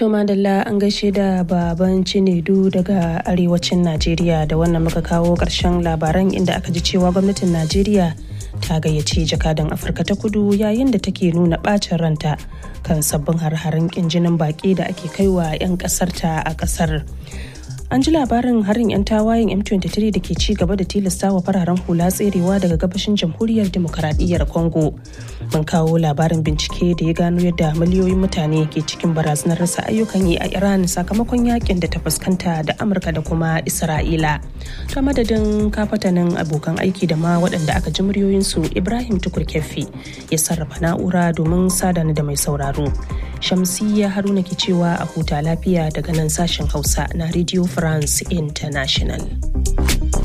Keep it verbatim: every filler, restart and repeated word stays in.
To madalla an gaishe da baban Cinedu daga arewacin Najeriya da wannan muka kawo ƙarshen labaran inda aka ji cewa gwamnatin Najeriya ta gayyaci jakadan Afirka ta Kudu yayin da take nuna ɓacin ranta kan sabbin har-harin ƙin jinin baƙi da ake kaiwa 'yan ƙasarta a ƙasar. An ji labarin harin 'yan tawayen M twenty-three da ke ci gaba da tilastawa fararen hula tserewa daga gabashin jamhuriyar demokaradiyyar Congo. Mun kawo labarin bincike da ya gano yadda miliyoyin mutane ke cikin barazanar rasa ayyukan yi a Iran sakamakon yakin da ta fuskanta da Amurka da kuma Isra'ila. Ta madadin kafatanin abokan aiki da ma waɗanda aka ji muryoyinsu, Ibrahim Tukur Keffi ya sarrafa na'ura domin sadana da mai sauraro. Shamsiyya Haruna ke cewa a huta lafiya daga nan sashen Hausa na Radio France International.